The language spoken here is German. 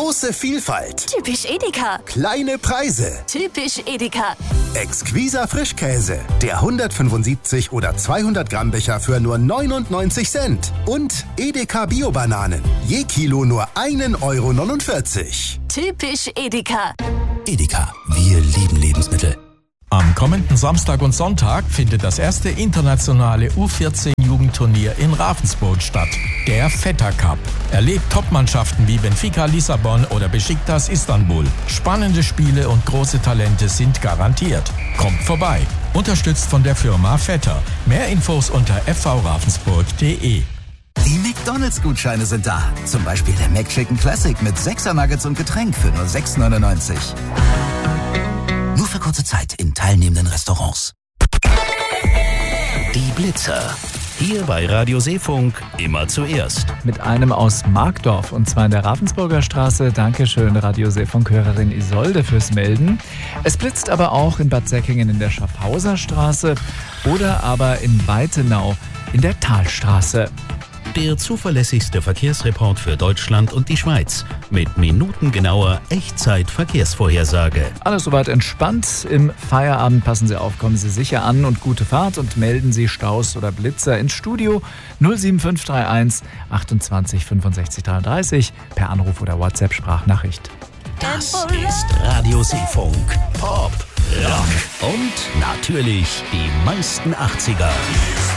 Große Vielfalt. Typisch Edeka. Kleine Preise. Typisch Edeka. Exquiser Frischkäse. Der 175 oder 200 Gramm Becher für nur 99 Cent. Und Edeka Bio-Bananen. Je Kilo nur 1,49 €. Typisch Edeka. Edeka, wir lieben Lebensmittel. Am kommenden Samstag und Sonntag findet das erste internationale U14-Jugendturnier in Ravensburg statt. Der Vetter Cup. Erlebt Topmannschaften wie Benfica Lissabon oder Besiktas Istanbul. Spannende Spiele und große Talente sind garantiert. Kommt vorbei. Unterstützt von der Firma Vetter. Mehr Infos unter fvravensburg.de. Die McDonalds-Gutscheine sind da. Zum Beispiel der McChicken Classic mit 6er Nuggets und Getränk für nur 6,99 €. Nur für kurze Zeit in teilnehmenden Restaurants. Die Blitzer. Hier bei Radio Seefunk immer zuerst. Mit einem aus Markdorf, und zwar in der Ravensburger Straße. Dankeschön, Radio Seefunk-Hörerin Isolde, fürs Melden. Es blitzt aber auch in Bad Säckingen in der Schaffhauser Straße oder aber in Weitenau in der Talstraße. Der zuverlässigste Verkehrsreport für Deutschland und die Schweiz. Mit minutengenauer Echtzeit-Verkehrsvorhersage. Alles soweit entspannt. Im Feierabend passen Sie auf, kommen Sie sicher an und gute Fahrt und melden Sie Staus oder Blitzer ins Studio 07531 28 65 33 per Anruf oder WhatsApp-Sprachnachricht. Das ist Radio Seefunk. Pop, Rock und natürlich die meisten 80er.